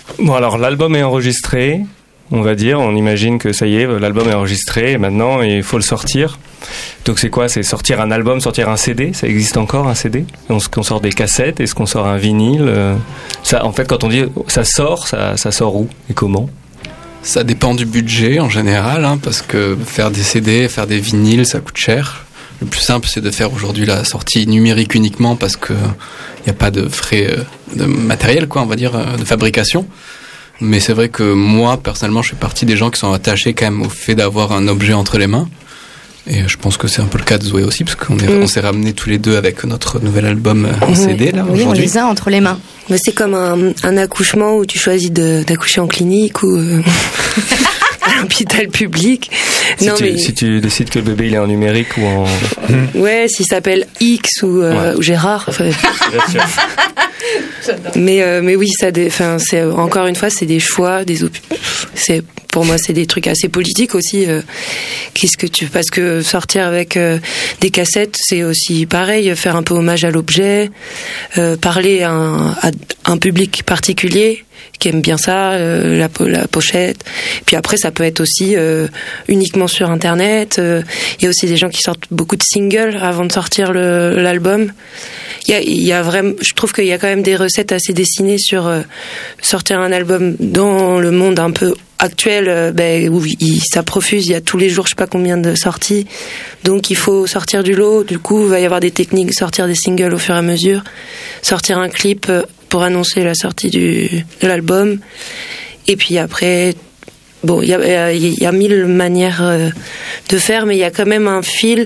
Bon, alors l'album est enregistré, on va dire, on imagine que ça y est, l'album est enregistré et maintenant il faut le sortir. Donc c'est quoi? C'est sortir un album, sortir un CD? Ça existe encore un CD? Est-ce qu'on sort des cassettes? Est-ce qu'on sort un vinyle? Ça, en fait, quand on dit ça sort où et comment? Ça dépend du budget en général, parce que faire des CD, faire des vinyles, ça coûte cher. Le plus simple, c'est de faire aujourd'hui la sortie numérique uniquement parce que il n'y a pas de frais de matériel, on va dire, de fabrication. Mais c'est vrai que moi, personnellement, je fais partie des gens qui sont attachés quand même au fait d'avoir un objet entre les mains. Et je pense que c'est un peu le cas de Zoé aussi, parce qu'on s'est ramenés tous les deux avec notre nouvel album en CD, là, oui, aujourd'hui. on les a entre les mains. Mais c'est comme un accouchement où tu choisis d'accoucher en clinique ou à l'hôpital public. Si tu décides que le bébé il est en numérique ou en... Ouais, s'il s'appelle X ou Gérard. Mais oui, c'est encore une fois, c'est des choix, pour moi, c'est des trucs assez politiques aussi. Parce que sortir avec des cassettes, c'est aussi pareil, faire un peu hommage à l'objet, parler à un public particulier qui aime bien ça, la pochette. Puis après, ça peut être aussi uniquement sur Internet. Il y a aussi des gens qui sortent beaucoup de singles avant de sortir l'album. Il y a vraiment, je trouve qu'il y a quand même des recettes assez dessinées sur sortir un album dans le monde un peu actuel, où ça profuse, il y a tous les jours je sais pas combien de sorties, donc il faut sortir du lot. Du coup, il va y avoir des techniques, sortir des singles au fur et à mesure, sortir un clip pour annoncer la sortie de l'album, et puis après, bon, il y a 1000 manières de faire, mais il y a quand même un fil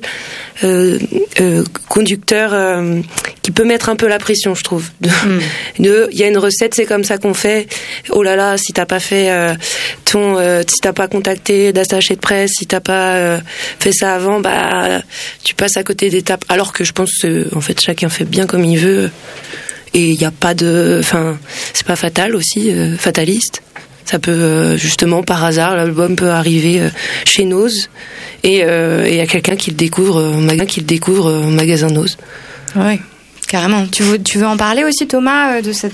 conducteur qui peut mettre un peu la pression, je trouve. Il y a une recette, c'est comme ça qu'on fait. Oh là là, si t'as pas fait si t'as pas contacté d'attaché de presse, si t'as pas fait ça avant, tu passes à côté d'étapes. Alors que je pense que en fait chacun fait bien comme il veut, et il y a pas c'est pas fatal aussi, fataliste. Ça peut justement par hasard, l'album peut arriver chez Nose et il y a quelqu'un qui le découvre, au magasin Nose. Oui, carrément. Tu veux en parler aussi, Thomas, de